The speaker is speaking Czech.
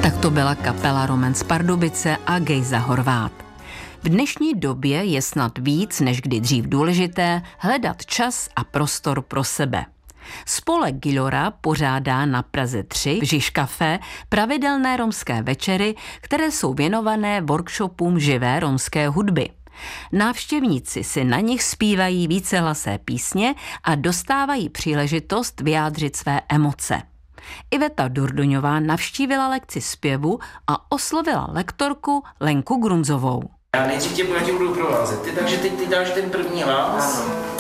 Tak to byla kapela Romen z Pardubice a Gejza Horvát. V dnešní době je snad víc než kdy dřív důležité hledat čas a prostor pro sebe. Spolek Gilora pořádá na Praze 3 v Žižkafé pravidelné romské večery, které jsou věnované workshopům živé romské hudby. Návštěvníci si na nich zpívají vícehlasé písně a dostávají příležitost vyjádřit své emoce. Iveta Durduňová navštívila lekci zpěvu a oslovila lektorku Lenku Grunzovou. Já nejdřív tě budu provázet, takže teď ty dáš ten první hlas.